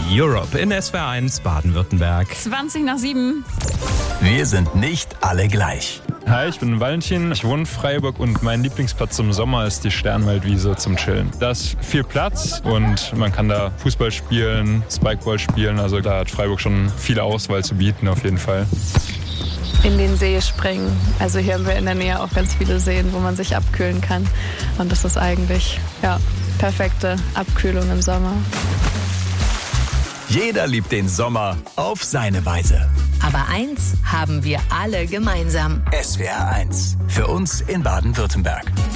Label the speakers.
Speaker 1: Europe in SWR 1 Baden-Württemberg.
Speaker 2: 7:20.
Speaker 3: Wir sind nicht alle gleich.
Speaker 4: Hi, ich bin Valentin, ich wohne in Freiburg und mein Lieblingsplatz im Sommer ist die Sternwaldwiese zum Chillen. Da ist viel Platz und man kann da Fußball spielen, Spikeball spielen, also da hat Freiburg schon viel Auswahl zu bieten auf jeden Fall.
Speaker 5: In den See springen. Also hier haben wir in der Nähe auch ganz viele Seen, wo man sich abkühlen kann. Und das ist eigentlich, perfekte Abkühlung im Sommer.
Speaker 3: Jeder liebt den Sommer auf seine Weise.
Speaker 6: Aber eins haben wir alle gemeinsam.
Speaker 3: SWR 1. Für uns in Baden-Württemberg.